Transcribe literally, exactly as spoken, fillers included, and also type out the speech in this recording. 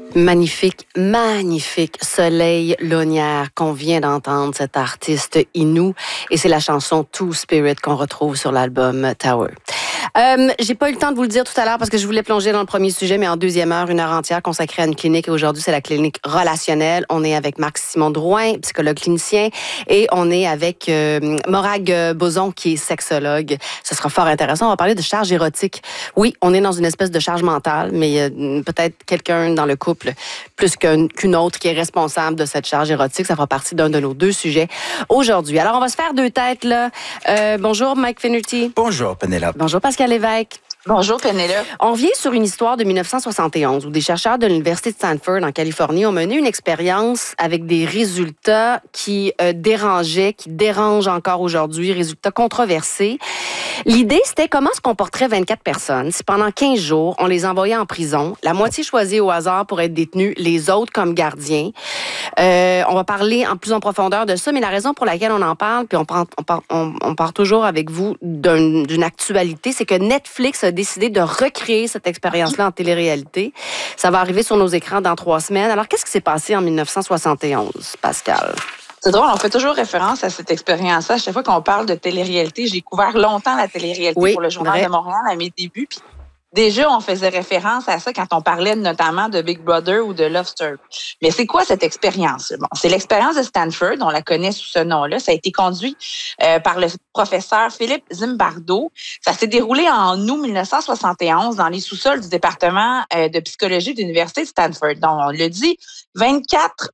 Magnifique, magnifique Soleil Lonière qu'on vient d'entendre, cet artiste Innu. Et c'est la chanson Two Spirit qu'on retrouve sur l'album Tower. Euh, j'ai pas eu le temps de vous le dire tout à l'heure parce que je voulais plonger dans le premier sujet, mais en deuxième heure, une heure entière consacrée à une clinique. Et aujourd'hui, c'est la clinique relationnelle. On est avec Marc-Simon Drouin, psychologue clinicien, et on est avec euh, Morag Boson, qui est sexologue. Ce sera fort intéressant. On va parler de charge érotique. Oui, on est dans une espèce de charge mentale, mais euh, peut-être quelqu'un dans le couple plus qu'un, qu'une autre qui est responsable de cette charge érotique. Ça fera partie d'un de nos deux sujets aujourd'hui. Alors, on va se faire deux têtes, là. Euh, bonjour, Mike Finnerty. Bonjour, Pénélope. Bonjour, Pascal Lévesque. Bonjour, Pénélope. On revient sur une histoire de dix-neuf cent soixante et onze où des chercheurs de l'Université de Stanford, en Californie, ont mené une expérience avec des résultats qui euh, dérangeaient, qui dérangent encore aujourd'hui, résultats controversés. L'idée, c'était comment se comporteraient vingt-quatre personnes si pendant quinze jours, on les envoyait en prison, la moitié choisie au hasard pour être détenus, les autres comme gardiens. Euh, on va parler en plus en profondeur de ça, mais la raison pour laquelle on en parle, puis on, prend, on, part, on, on part toujours avec vous d'un, d'une actualité, c'est que Netflix a décidé de recréer cette expérience-là en télé-réalité. Ça va arriver sur nos écrans dans trois semaines. Alors, qu'est-ce qui s'est passé en dix-neuf cent soixante et onze, Pascal? C'est drôle, on fait toujours référence à cette expérience-là. Chaque fois qu'on parle de télé-réalité, j'ai couvert longtemps la télé-réalité oui, pour le Journal vrai. de Montréal à mes débuts. Puis déjà, on faisait référence à ça quand on parlait notamment de Big Brother ou de Love Story. Mais c'est quoi cette expérience? Bon, c'est l'expérience de Stanford, on la connaît sous ce nom-là. Ça a été conduit euh, par le professeur Philippe Zimbardo. Ça s'est déroulé en août dix-neuf cent soixante et onze dans les sous-sols du département euh, de psychologie de l'Université de Stanford. Donc, on le dit, vingt-quatre